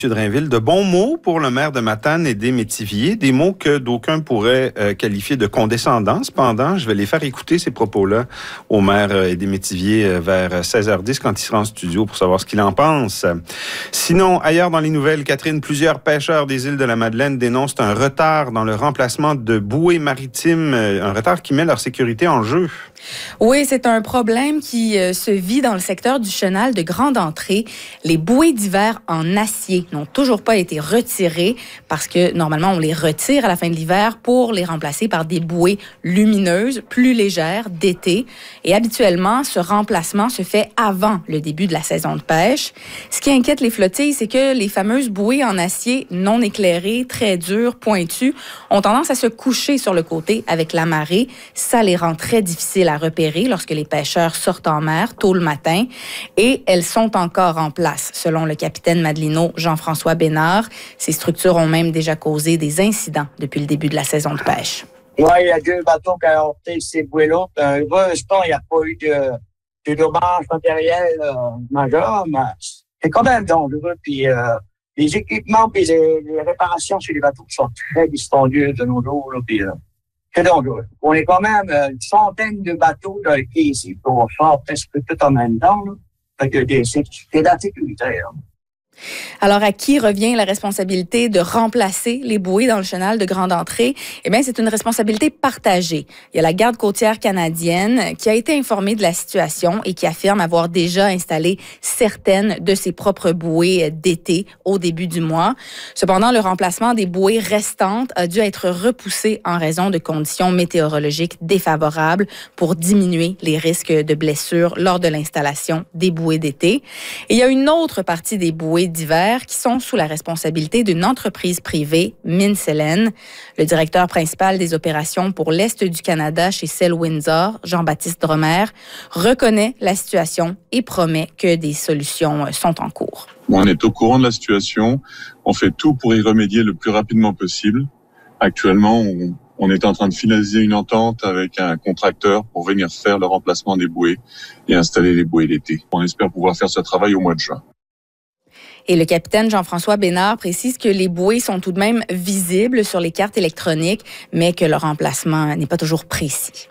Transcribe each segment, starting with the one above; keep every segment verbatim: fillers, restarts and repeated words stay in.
M. Drainville, de bons mots pour le maire de Matane et des Métiviers, des mots que d'aucuns pourraient euh, qualifier de condescendants. Cependant, je vais les faire écouter ces propos-là au maire euh, et des Métiviers euh, vers seize heures dix quand il sera en studio pour savoir ce qu'il en pense. Sinon, ailleurs dans les nouvelles, Catherine, plusieurs pêcheurs des îles de la Madeleine dénoncent un retard dans le remplacement de bouées maritimes, euh, un retard qui met leur sécurité en jeu. Oui, c'est un problème qui euh, se vit dans le secteur du chenal de Grande Entrée. Les bouées d'hiver en acier n'ont toujours pas été retirées parce que normalement on les retire à la fin de l'hiver pour les remplacer par des bouées lumineuses, plus légères, d'été. Et habituellement, ce remplacement se fait avant le début de la saison de pêche. Ce qui inquiète les flottilles, c'est que les fameuses bouées en acier non éclairées, très dures, pointues, ont tendance à se coucher sur le côté avec la marée. Ça les rend très difficiles à repérer lorsque les pêcheurs sortent en mer tôt le matin. Et elles sont encore en place, selon le capitaine Madelino Jean-François Bénard. Ces structures ont même déjà causé des incidents depuis le début de la saison de pêche. Oui, il y a deux bateaux qui ont heurté ces bouées-là. Heureusement, il n'y a pas eu de, de dommages matériels euh, majeurs, mais c'est quand même dangereux. Puis euh, les équipements et les, les réparations sur les bateaux sont très dispendieux de nos jours. Là, puis, euh, c'est dangereux. On est quand même euh, une centaine de bateaux dans le quai ici pour faire presque tout en même temps. Là. Fait que c'est, c'est la sécurité. Là. Alors, à qui revient la responsabilité de remplacer les bouées dans le chenal de Grande Entrée? Eh bien, c'est une responsabilité partagée. Il y a la garde côtière canadienne qui a été informée de la situation et qui affirme avoir déjà installé certaines de ses propres bouées d'été au début du mois. Cependant, le remplacement des bouées restantes a dû être repoussé en raison de conditions météorologiques défavorables pour diminuer les risques de blessures lors de l'installation des bouées d'été. Et il y a une autre partie des bouées d'hiver qui sont sous la responsabilité d'une entreprise privée, Minselen. Le directeur principal des opérations pour l'Est du Canada chez Cell Windsor, Jean-Baptiste Dromer, reconnaît la situation et promet que des solutions sont en cours. On est au courant de la situation. On fait tout pour y remédier le plus rapidement possible. Actuellement, on, on est en train de finaliser une entente avec un contracteur pour venir faire le remplacement des bouées et installer les bouées l'été. On espère pouvoir faire ce travail au mois de juin. Et le capitaine Jean-François Bénard précise que les bouées sont tout de même visibles sur les cartes électroniques, mais que leur remplacement n'est pas toujours précis.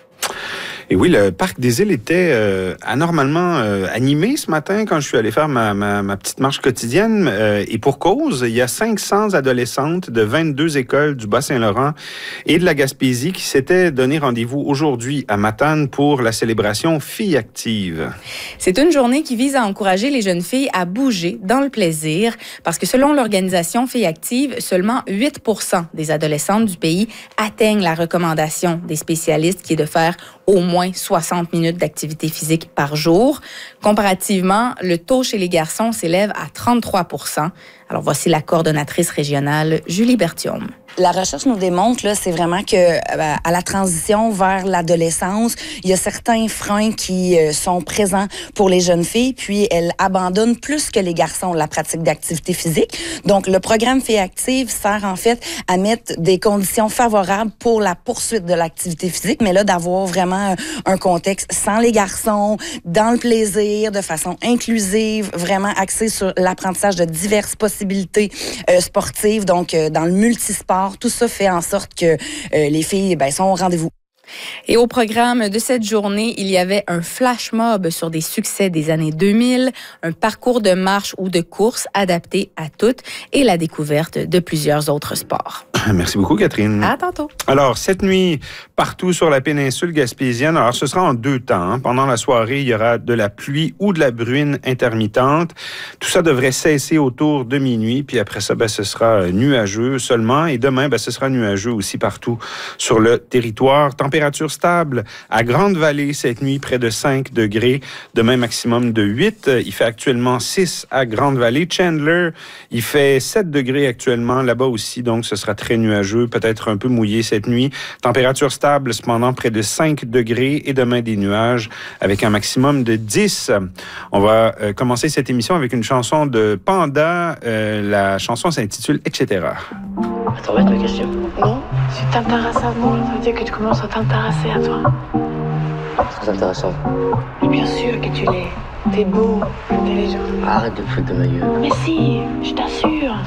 Et oui, le parc des îles était euh, anormalement euh, animé ce matin quand je suis allé faire ma, ma, ma petite marche quotidienne. Euh, et pour cause, il y a cinq cents adolescentes de vingt-deux écoles du Bas-Saint-Laurent et de la Gaspésie qui s'étaient donné rendez-vous aujourd'hui à Matane pour la célébration Filles actives. C'est une journée qui vise à encourager les jeunes filles à bouger dans le plaisir parce que selon l'organisation Filles actives, seulement huit pour cent des adolescentes du pays atteignent la recommandation des spécialistes qui est de faire au moins soixante minutes d'activité physique par jour. Comparativement, le taux chez les garçons s'élève à trente-trois pour cent. Alors voici la coordonnatrice régionale, Julie Berthiaume. La recherche nous démontre, là, c'est vraiment que euh, à la transition vers l'adolescence, il y a certains freins qui euh, sont présents pour les jeunes filles, puis elles abandonnent plus que les garçons la pratique d'activité physique. Donc, le programme Filles actives sert en fait à mettre des conditions favorables pour la poursuite de l'activité physique, mais là, d'avoir vraiment un contexte sans les garçons, dans le plaisir, de façon inclusive, vraiment axé sur l'apprentissage de diverses possibilités euh, sportives, donc euh, dans le multisport. Tout ça fait en sorte que euh, les filles ben, sont au rendez-vous. Et au programme de cette journée, il y avait un flash mob sur des succès des années deux mille, un parcours de marche ou de course adapté à toutes et la découverte de plusieurs autres sports. Merci beaucoup, Catherine. À tantôt. Alors, cette nuit, partout sur la péninsule gaspésienne, alors ce sera en deux temps. Hein. Pendant la soirée, il y aura de la pluie ou de la bruine intermittente. Tout ça devrait cesser autour de minuit, puis après ça, ben, ce sera nuageux seulement. Et demain, ben, ce sera nuageux aussi partout sur le territoire. Température stable à Grande-Vallée cette nuit, près de cinq degrés. Demain, maximum de huit. Il fait actuellement six à Grande-Vallée. Chandler, il fait sept degrés actuellement. Là-bas aussi, donc, ce sera très nuageux, peut-être un peu mouillé cette nuit. Température stable, cependant, près de cinq degrés. Et demain, des nuages avec un maximum de dix. On va euh, commencer cette émission avec une chanson de Panda. Euh, la chanson s'intitule « et cetera » Attends, bête ma question. Non. Si tu t'intéresses à moi, ça veut dire que tu commences à t'intéresser à toi. Très intéressant. Mais bien sûr que tu l'es. T'es beau, intelligent. Arrête de te foutre de ma gueule. Mais si, je t'assure.